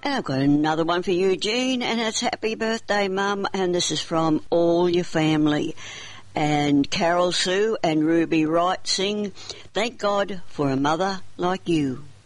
And I've got another one for Eugene, and it's happy birthday, Mum, and this is from all your family. And Carol Sue and Ruby Wright sing, Thank God for a Mother Like You.